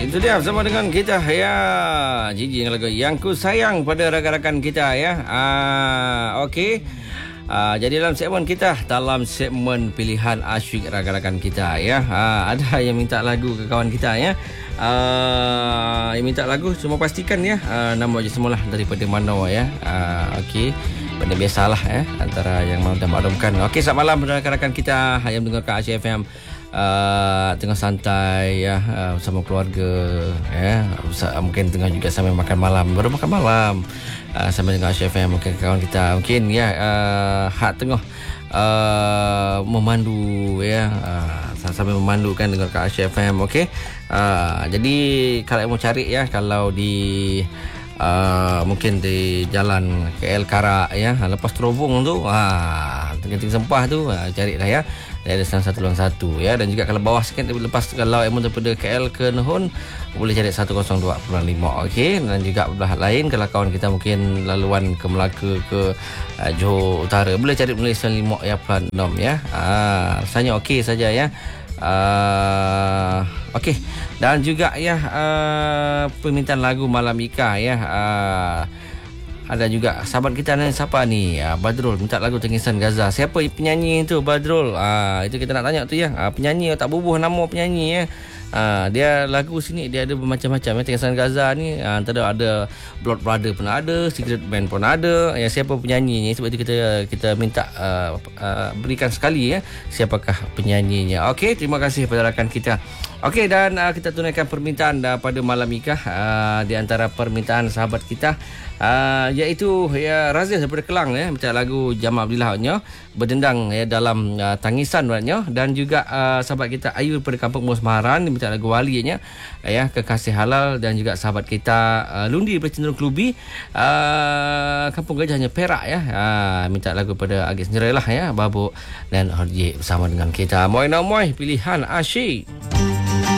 Itu dia bersama dengan kita ya. Gigi yang lagu yang ku sayang pada rakan-rakan kita ya. Okey. Jadi dalam segmen pilihan asyik rakan-rakan kita ya. Ada yang minta lagu ke kawan kita ya. Yang minta lagu cuma pastikan ya nama je semualah daripada mana ya. Okey. Benda biasalah ya antara yang mahu dah maklumkan. Okey, selamat malam rakan-rakan kita yang mendengarkan Asyik FM. Tengah santai ya bersama keluarga ya, mungkin tengah juga sambil makan malam, baru makan malam sambil dengan Asyik FM. Mungkin kawan kita mungkin ya hak tengah memandu ya, sambil memandu kan dengan Asyik FM. Okey, jadi kalau mau cari ya, kalau di mungkin di jalan KL Karak ya, lepas terobong tu tengah-tengah sempah tu, carilah ya dari Selang 101 ya. Dan juga kalau bawah sikit lepas, kalau emang daripada KL ke Nehun boleh cari 102.5. okey. Dan juga belah lain kalau kawan kita mungkin laluan ke Melaka ke Johor Utara boleh cari Malaysia 5 ya plan 6 ya. Rasanya okey saja ya. Okey, dan juga ya permintaan lagu Malam Ika ya. Ada juga sahabat kita ni, siapa ni? Badrul minta lagu Tangisan Gaza. Siapa penyanyi itu Badrul? Itu kita nak tanya tu ya. Penyanyi tak bubuh nama penyanyi ya. Dia lagu sini dia ada bermacam-macam ya. Tangisan Gaza ni antara ada Blood Brother pun ada, Secret Band pun ada. Ya, siapa penyanyinya? Sebab itu kita minta berikan sekali ya siapakah penyanyinya. Okey, terima kasih kepada rakan kita. Okey, dan kita tunaikan permintaan pada malam nikah. Di antara permintaan sahabat kita iaitu ya Razia daripada Kelang ya, minta lagu Jamal Abdillah berdendang ya dalam tangisan katanya. Dan juga sahabat kita Ayu daripada Kampung Musmaharan minta lagu Wali ya, Kekasih Halal. Dan juga sahabat kita Lundi daripada Cenderung Klubi, Kampung Gajahnya Perak ya, minta lagu pada Agis Nyerailah ya, Babuk dan Harjik bersama dengan kita. Moi pilihan asyik.